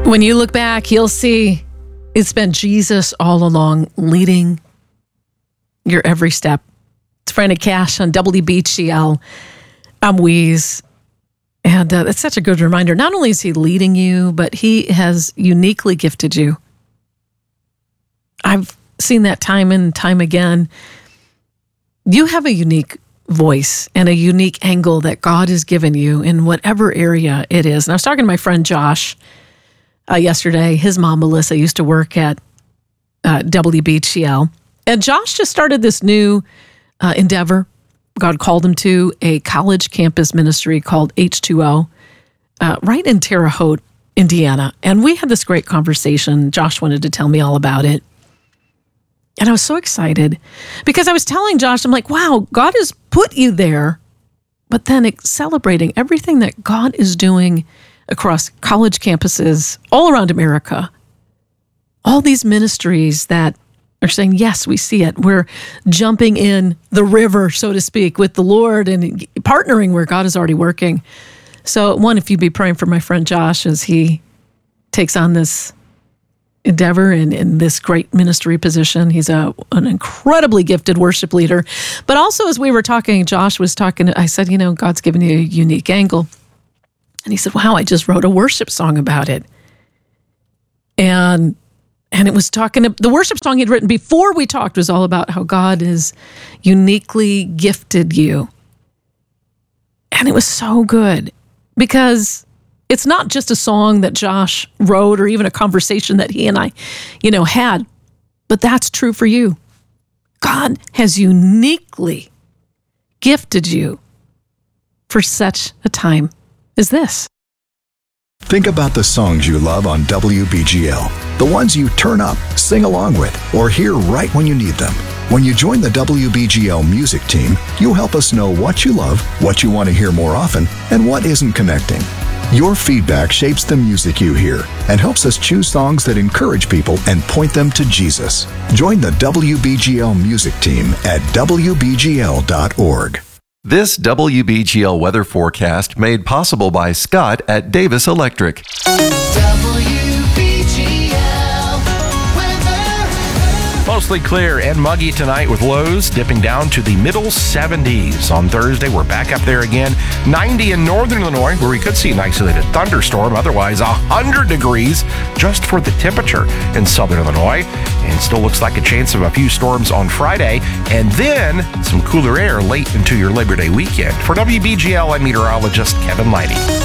When you look back, you'll see it's been Jesus all along leading your every step. It's Frantic Cash on WBGL. I'm Weeze. And it's such a good reminder. Not only is he leading you, but he has uniquely gifted you. I've seen that time and time again. You have a unique voice and a unique angle that God has given you in whatever area it is. And I was talking to my friend Josh yesterday. His mom, Melissa, used to work at WBGL. And Josh just started this new endeavor. God called him to a college campus ministry called H2O, right in Terre Haute, Indiana. And we had this great conversation. Josh wanted to tell me all about it. And I was so excited because I was telling Josh, I'm like, wow, God has put you there, but then celebrating everything that God is doing across college campuses all around America. All these ministries that are saying, yes, we see it. We're jumping in the river, so to speak, with the Lord and partnering where God is already working. So one, if you'd be praying for my friend Josh as he takes on this endeavor in this great ministry position. He's an incredibly gifted worship leader. But also as we were talking, Josh was talking, I said, God's given you a unique angle. And he said, wow, I just wrote a worship song about it. And it was the worship song he'd written before we talked was all about how God has uniquely gifted you. And it was so good because it's not just a song that Josh wrote or even a conversation that he and I, had, but that's true for you. God has uniquely gifted you for such a time as this. Think about the songs you love on WBGL, the ones you turn up, sing along with, or hear right when you need them. When you join the WBGL music team, you'll help us know what you love, what you want to hear more often, and what isn't connecting. Your feedback shapes the music you hear and helps us choose songs that encourage people and point them to Jesus. Join the WBGL music team at WBGL.org. This WBGL weather forecast made possible by Scott at Davis Electric. Mostly clear and muggy tonight with lows dipping down to the middle 70s. On Thursday, we're back up there again. 90 in northern Illinois, where we could see an isolated thunderstorm. Otherwise, 100 degrees just for the temperature in southern Illinois. And still looks like a chance of a few storms on Friday. And then some cooler air late into your Labor Day weekend. For WBGL, I'm meteorologist Kevin Lighty.